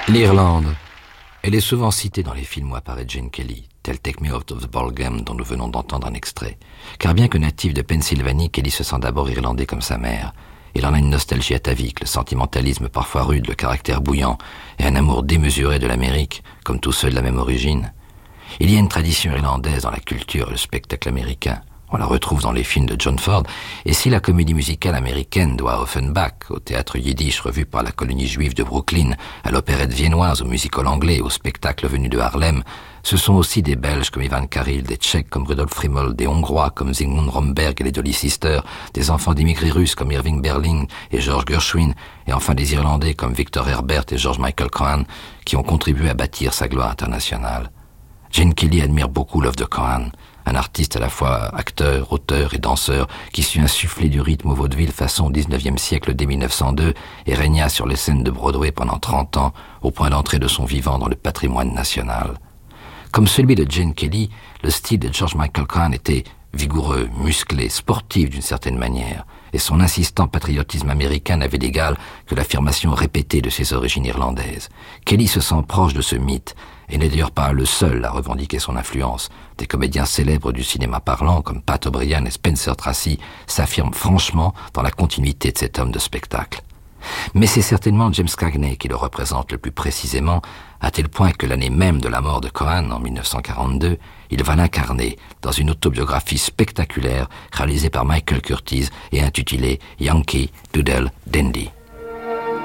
L'Irlande. Elle est souvent citée dans les films où apparaît Gene Kelly, tel Take Me Out of the Ballgame dont nous venons d'entendre un extrait. Car bien que natif de Pennsylvanie, Kelly se sent d'abord irlandais comme sa mère. Il en a une nostalgie atavique, le sentimentalisme parfois rude, le caractère bouillant, et un amour démesuré de l'Amérique, comme tous ceux de la même origine. Il y a une tradition irlandaise dans la culture et le spectacle américain. On la retrouve dans les films de John Ford, et si la comédie musicale américaine doit à Offenbach, au théâtre yiddish revu par la colonie juive de Brooklyn, à l'opérette viennoise, au musical anglais, au spectacle venu de Harlem, ce sont aussi des Belges comme Ivan Karil, des Tchèques comme Rudolf Friml, des Hongrois comme Zygmunt Romberg et les Dolly Sisters, des enfants d'immigrés russes comme Irving Berlin et George Gershwin, et enfin des Irlandais comme Victor Herbert et George Michael Cohan, qui ont contribué à bâtir sa gloire internationale. Gene Kelly admire beaucoup l'œuvre de Cohan, un artiste à la fois acteur, auteur et danseur qui sut insuffler du rythme au vaudeville façon 19e siècle dès 1902 et régna sur les scènes de Broadway pendant 30 ans au point d'entrer de son vivant dans le patrimoine national. Comme celui de Gene Kelly, le style de George Michael Cohan était vigoureux, musclé, sportif d'une certaine manière, et son insistant patriotisme américain n'avait d'égal que l'affirmation répétée de ses origines irlandaises. Kelly se sent proche de ce mythe, et n'est d'ailleurs pas le seul à revendiquer son influence. Des comédiens célèbres du cinéma parlant, comme Pat O'Brien et Spencer Tracy, s'affirment franchement dans la continuité de cet homme de spectacle. Mais c'est certainement James Cagney qui le représente le plus précisément, à tel point que l'année même de la mort de Cohan, en 1942, il va l'incarner dans une autobiographie spectaculaire réalisée par Michael Curtiz et intitulée Yankee Doodle Dandy.